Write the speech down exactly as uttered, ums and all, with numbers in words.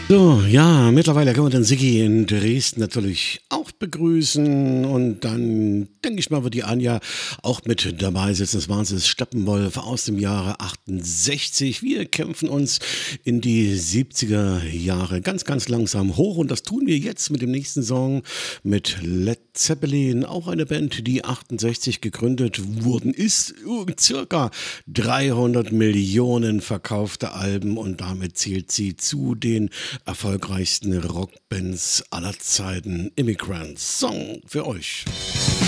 So, ja, mittlerweile können wir den Siggi in Dresden natürlich auch begrüßen und dann denke ich mal, wird die Anja auch mit dabei sitzen. Das waren sie, das Steppenwolf aus dem Jahre achtundsechzig. Wir kämpfen uns in die siebziger Jahre ganz, ganz langsam hoch und das tun wir jetzt mit dem nächsten Song mit Led Zeppelin, auch eine Band, die achtundsechzig gegründet worden ist, circa dreihundert Millionen verkaufte Alben und damit zählt sie zu den erfolgreichsten Rockbands aller Zeiten. Immigrant Song für euch.